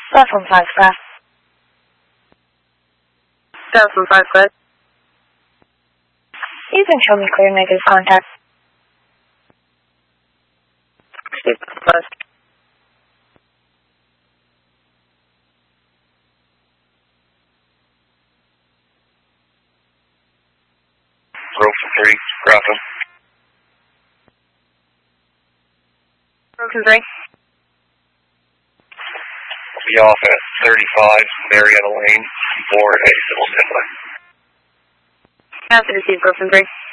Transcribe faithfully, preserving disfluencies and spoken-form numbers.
Platform five, clear. Platform five, clear. You can show me clear negative contact. Plus. Broken three, Gotham. Broken three. I'll be off at thirty-five, Marietta Lane, for a civil standby. Pass to receive, Broken three.